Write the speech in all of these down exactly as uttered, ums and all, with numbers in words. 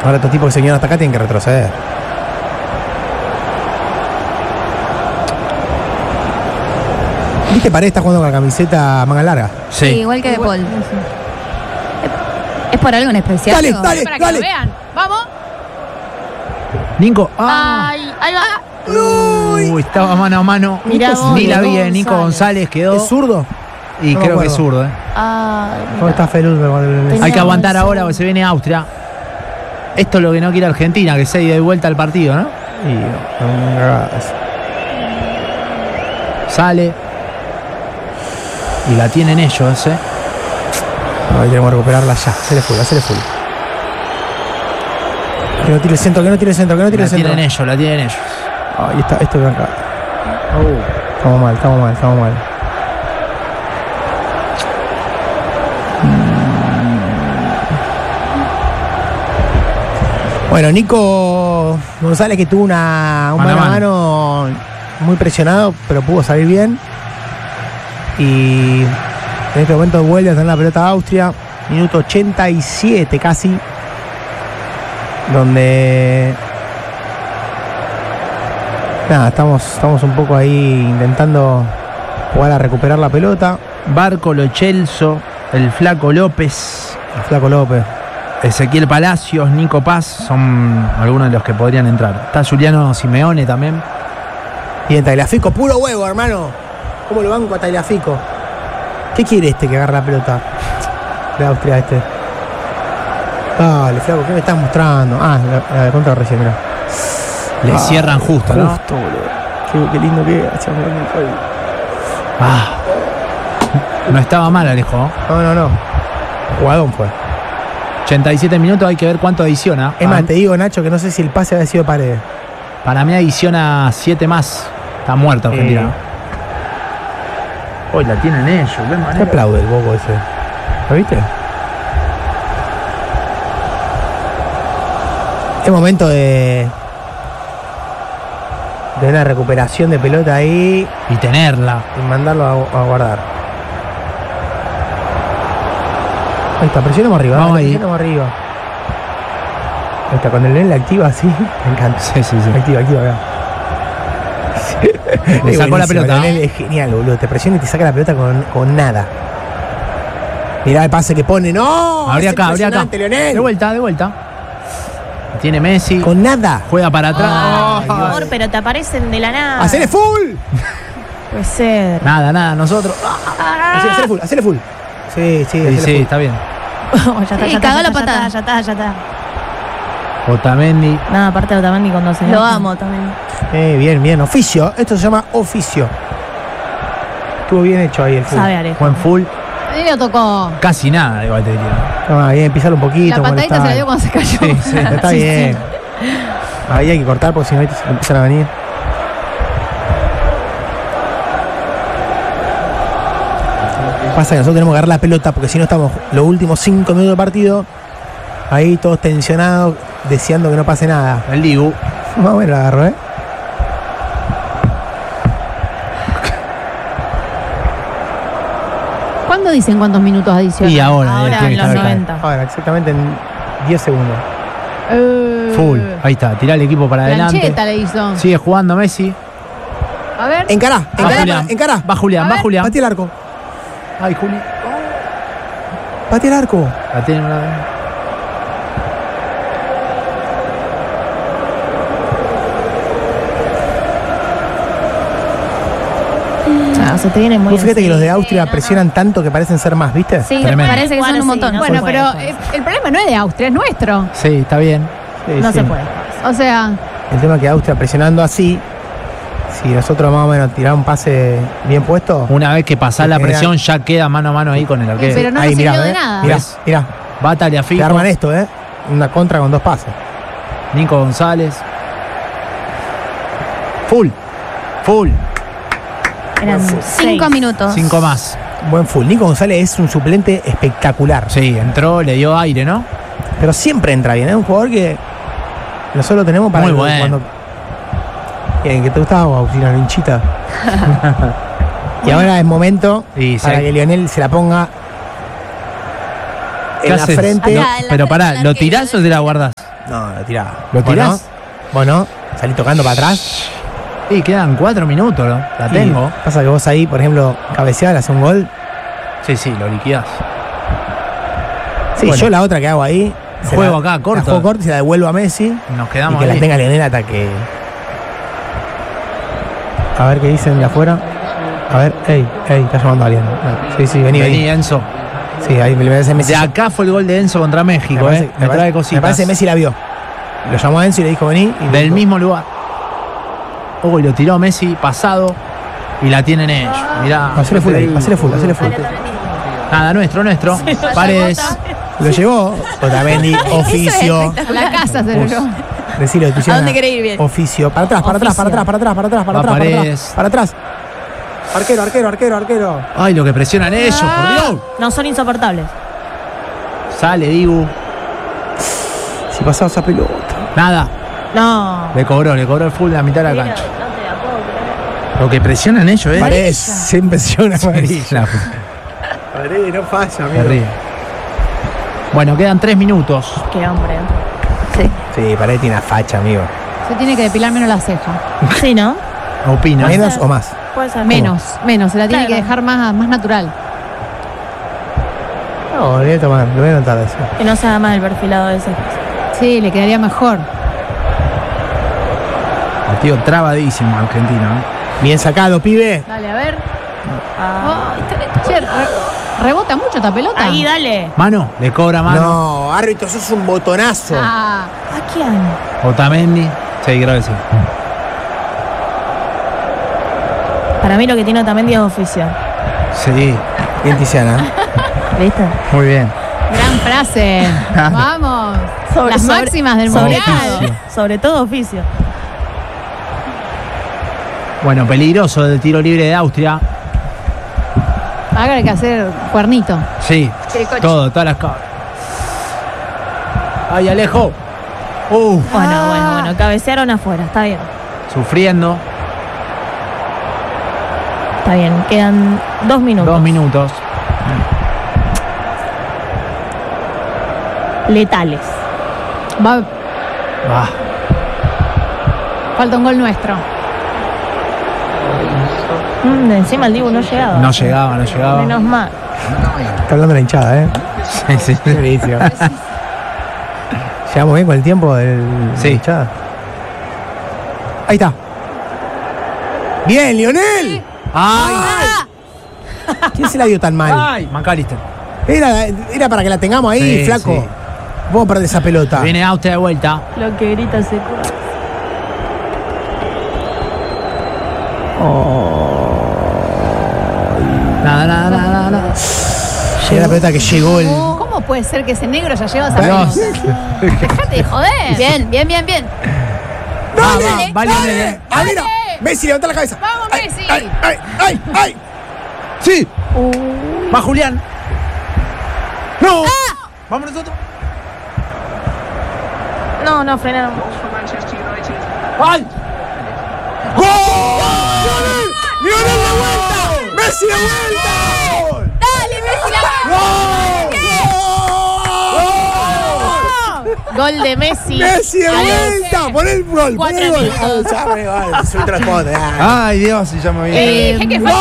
Ahora estos tipos que se vinieron hasta acá tienen que retroceder. ¿Viste? Paredes está jugando con la camiseta manga larga. Sí, Sí, igual que De Paul. ¿Es por algo en especial? Dale, o- dale. Para que lo vean. Vamos. Nico. Ah. Ay, ahí va. Uy, estaba mano a mano. Mirá Nico, vos, ni la vi, Nico eh, Nico González quedó. ¿Es zurdo? Y No me creo que es acuerdo. zurdo, eh. Ay, ¿Cómo está Feluz? Tenía- Hay que aguantar no, ahora sí. porque se viene Austria. Esto es lo que no quiere Argentina, que se ida y vuelta al partido, ¿no? Y no, no, cagadas. Sale. Y la tienen ellos, ¿eh? No, ahí tenemos que recuperarla ya. Hacele full, hacele full. Que no tire el centro, que no tire el centro, que no tire La el centro. tienen ellos, la tienen ellos. Ahí está, esto que acá. Estamos mal, estamos mal, estamos mal. Bueno, Nico González, que tuvo una, un Mano mano a a mano muy presionado, pero pudo salir bien. Y en este momento vuelve a tener la pelota a Austria. Minuto ochenta y siete casi. Donde... Nada, estamos, estamos un poco ahí intentando jugar a recuperar la pelota. Barco, Lo Celso, el Flaco López, El Flaco López. Ezequiel Palacios, Nico Paz, son algunos de los que podrían entrar. Está Juliano Simeone también. Y en Tagliafico, puro huevo, hermano. ¿Cómo lo banco a Tagliafico? ¿Qué quiere este que agarra la pelota? De Austria este. Dale, Flaco, ¿qué me estás mostrando? Ah, la, la de contra recién, mirá. Le Ah, cierran justo, ¿no? Justo, boludo. Qué, qué lindo que es. Ah. No estaba mal, Alejo. No, no, no. Jugadón fue. ochenta y siete minutos, hay que ver cuánto adiciona. Es más, Ah, te digo, Nacho, que no sé si el pase había sido Paredes. Para mí adiciona siete más. Está muerto Argentina. Eh. Hoy la tienen ellos, qué ¿Qué manera. aplaude el bobo ese? ¿Lo viste? Es momento de de una recuperación de pelota ahí Y tenerla. y mandarlo a, a guardar. Ahí está, presionemos arriba. Vamos dale, ahí. presionemos arriba. Ahí está, cuando el León la activa así, me encanta. Sí, sí, sí. Activa, activa, acá. Le sacó la pelota. Leonel es genial, boludo. Te presiona y te saca la pelota con, con nada. Mirá el pase que pone. ¡No! Abrí Es acá, abrí acá. impresionante, Leonel. De vuelta, de vuelta. Tiene Messi. Con nada. Juega para atrás. Ay, por favor, pero te aparecen de la nada. ¡Hacele full! Puede ser. Nada, nada, nosotros. Hacele, hacele full, hacele full. Sí, sí, Sí, hacele sí, full. está bien. ya está, Sí, ya cagó está, la ya patada. está, ya está, ya está. Otamendi. Nada, aparte de Otamendi cuando se Lo enoja. amo también. Eh, bien, bien. Oficio. Esto se llama oficio. Estuvo bien hecho ahí el full. Sabe, Alejo. Buen full. A mí lo tocó. Casi nada, igual te diría. Ah, bien, pisarlo un poquito. La patadita se molestar. la dio cuando se cayó. Sí, sí. Está Sí, bien. Ahí hay que cortar porque si no ahí se empiezan a venir. Pasa que nosotros tenemos que agarrar la pelota porque si no estamos los últimos cinco minutos del partido ahí todos tensionados, deseando que no pase nada. El Dibu. Más o menos la agarro, ¿eh? ¿Cuándo dicen cuántos minutos adicionan? Y ahora, Ahora, eh, tiene en que los estar acá. noventa. Ahora, exactamente en diez segundos. Eh, Full. Ahí está, tirá el equipo para adelante. Plancheta le hizo. Sigue jugando Messi. A ver. Encará, Va encará, Julián. encará. Va Julián, A va ver. Julián. Patea el arco. Ay, Juli. Patea el arco. La tiene una vez. Ah, se te viene muy Vos fíjate que los de encima. Austria presionan tanto que parecen ser más, ¿viste? Sí, Tremendo. parece que Bueno, son un sí, montón. no bueno, se puede, pero puede eh, el problema no es de Austria, es nuestro. Sí, está bien. Sí, No sí. se puede. O sea, El tema es que Austria presionando así, si nosotros más o menos tiramos un pase bien puesto, Una vez que pasás la Queda- presión, ya queda mano a mano ahí con el arquero. pero no ahí nos mirá, sirvió de ¿eh? nada. Mirá, ¿Ves? mirá, Va te Tagliafico. arman esto, ¿eh? Una contra con dos pases. Nico González. Full. Full. Eran cinco seis. minutos. Cinco más. Buen full. Nico González es un suplente espectacular. Sí, entró, le dio aire, ¿no? Pero siempre entra bien. Es un jugador que nosotros lo tenemos para Muy que bueno. cuando. Bien, que te gustaba, Agustina Vinchita. Y ahora es momento Y para se- que Lionel se la ponga ¿Qué en la haces? frente. No, Acá, en la pero frente pará, del ¿lo arquero, tirás o te la guardás? No, lo tirá. ¿Lo ¿Vos tirás? no? ¿Vos no? ¿Salís tocando para atrás? Y quedan cuatro minutos, ¿no? La Sí. tengo. Pasa que vos ahí, por ejemplo, cabecear, hace un gol. Sí, sí, lo liquidás. Sí, Bueno. yo la otra que hago ahí. se Juego la- acá, corto. La juego corto y se la devuelvo a Messi. Nos Y quedamos que la ahí. tenga Lionel ataque. A ver qué dicen de afuera. A ver, ey, ey, está llamando a alguien. Ah, Sí, sí, vení, Vení, vení. Enzo. Sí, ahí me parece Messi. De acá fue el gol de Enzo contra México, me parece, ¿eh? me Me parece- trae cositas. me parece que Messi la vio. Lo llamó a Enzo y le dijo vení. y le Del dijo, mismo lugar. Uy, lo tiró Messi pasado y la tienen ellos. Mirá. Hacele full ahí, hacele full, hacele full. Nada, nuestro, nuestro. Paredes. Lo llevó. Otamendi, oficio. A la casa se lo llevó. Decilo, Luciana. ¿A dónde querés ir bien? Oficio. Para atrás, para atrás, para atrás, para atrás, para atrás, para Va atrás, para Paredes. atrás. Para atrás. Arquero, arquero, arquero, arquero. Ay, lo que presionan ellos, por Dios. No son insoportables. Sale, Dibu. Si pasaba esa pelota. Nada. No. Le cobró, le cobró el full de la mitad de la Mira, cancha. no te la puedo creer. Lo que presionan ellos, ¿eh? Paredes, siempre se una amarilla. La- Paredes, no falla, amigo. Terrible. Bueno, quedan tres minutos. Qué hombre. Sí. Sí, Paredes tiene una facha, amigo. Se tiene que depilar menos la ceja. Sí, ¿no? Opino. ¿Menos o más? Puede ser. Menos, menos. Se la tiene Claro. que dejar más, más natural. No, lo voy a tomar, lo voy a anotar eso. Que no se haga más el perfilado de cejas. Sí, le quedaría mejor. Partido trabadísimo argentino, ¿eh? Bien sacado, pibe. Dale, a ver. Ah. Che, re- rebota mucho esta pelota. Ahí, dale. Mano, le cobra mano. No, árbitro, sos un botonazo. Ah, ¿A quién? Otamendi. Sí, creo que sí. Para mí lo que tiene también es oficio. Sí, Bien, Tiziana. ¿Viste? muy bien. gran frase. Vamos. Las máximas del sobre mundial. todo, sobre todo oficio. Bueno, peligroso el tiro libre de Austria. Ahora hay que hacer cuernito. Sí, Quiricoche. todo, todas las cabras. ¡Ay, Alejo! ¡Uh! Bueno, Ah. bueno, bueno. Cabecearon afuera. Está bien. Sufriendo. Está bien. Quedan dos minutos. Dos minutos. Letales. Va, Ah, falta un gol nuestro. Mm, de encima el Dibu no llegaba. no llegaba, no llegaba. Menos mal. Está hablando la hinchada, ¿eh? Sí, sí. Buenísimo. ¿Llegamos bien con el tiempo del Sí. de la hinchada? Ahí está. ¡Bien, Lionel! ¡Ay! ¿Quién se la dio tan mal? ¡Ay! McAllister. Era, era para que la tengamos ahí, Sí, flaco. sí. Vamos a perder esa pelota. Viene Austria de vuelta. Lo que grita se cura. Nada, nada, nada, nada. Llega la pelota que llegó el. ¿Cómo puede ser que ese negro ya lleva esa Dios. pelota? Dejate de joder. Bien, bien, bien, bien. Va, va, va Lionel, eh. ¡Ah, mira! Messi, levanta la cabeza. ¡Vamos, Ay, Messi! ¡Ay, ay, ay! ay. ¡Sí! Va Julián. ¡No! ¡Vamos nosotros! No, no, frenaron. ¡Ay! ¡Gol! ¡Lionel! ¡Lionel de vuelta! ¡Messi de vuelta! ¡Dale, Messi! ¡Gol! Gol de Messi. ¡Messi de vuelta! ¡Pon el gol! ¡Pon el gol! Cuatro Ah, ya me va, es un transporte. ah. ¡Ay, Dios! Si ya me vi. Eh, dije que ¡Gol!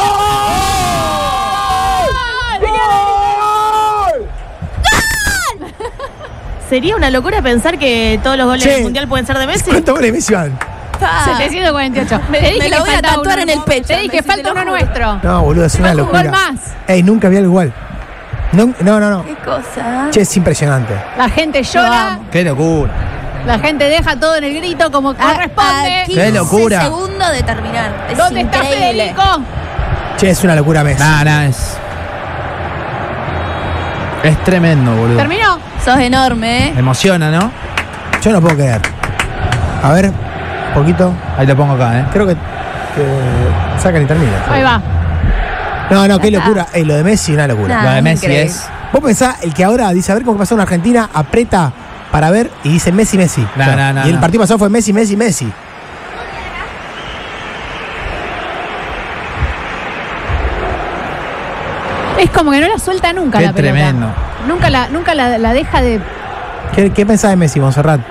Sería una locura pensar que todos los goles Che. del mundial pueden ser de Messi. ¿Cuántos goles Messi van? setecientos cuarenta y ocho. Me- Te dije me que lo voy a faltaba tatuar uno. en el pecho, Te dije Messi, falta te lo uno juro. nuestro. No, boludo, es una Un locura. gol más. Ey, nunca vi algo igual. No, no, no. no. ¿Qué cosa? Che, es impresionante. La gente llora. ¡Qué locura! La gente deja todo en el grito como corresponde. ¡Qué locura! Segundos de terminar. Es ¿Dónde está increíble. Federico? Che, es una locura Messi. Nada, nada, es. Es tremendo, boludo. ¿Terminó? Sos enorme, ¿eh? Emociona, ¿no? Yo no puedo creer. A ver, un poquito. Ahí lo pongo acá, ¿eh? Creo que, que sacan y terminan. Ahí va. No, no, qué locura. Ey, lo de Messi es una locura. Nah. Lo de Ah, Messi increíble. es. Vos pensás, el que ahora dice, a ver cómo pasó en Argentina, aprieta para ver y dice Messi, Messi. No, no, no, y el no. partido pasado fue Messi, Messi, Messi. Es como que no la suelta nunca Qué la pelota. tremendo. Nunca la, nunca la, la deja de. ¿Qué, qué pensás de Messi, Monserrat?